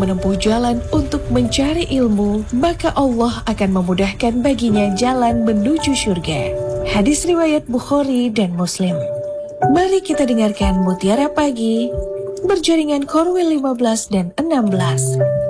menempuh jalan untuk mencari ilmu, maka Allah akan memudahkan baginya jalan menuju surga. Hadis riwayat Bukhari dan Muslim. Mari kita dengarkan Mutiara Pagi, berjaringan Korwil 15 dan 16.